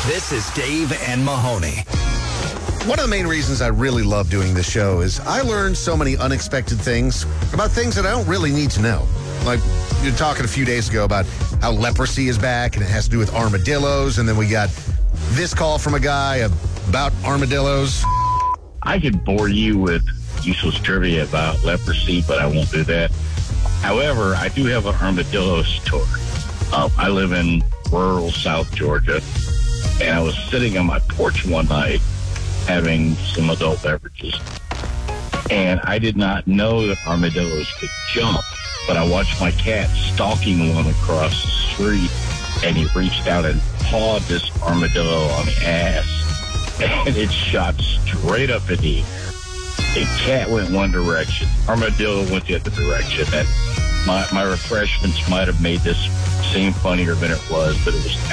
This is Dave and Mahoney. One of the main reasons I really love doing this show is I learned so many unexpected things about things that I don't really need to know. Like, you're talking a few days ago about how leprosy is back and it has to do with armadillos. And then we got this call from a guy about armadillos. I could bore you with useless trivia about leprosy, but I won't do that. However, I do have an armadillo story. I live in rural South Georgia, and I was sitting on my porch one night having some adult beverages. And I did not know that armadillos could jump, but I watched my cat stalking one across the street, and he reached out and pawed this armadillo on the ass, and it shot straight up in the air. The cat went one direction, armadillo went the other direction, and my refreshments might have made this seem funnier than it was, but it was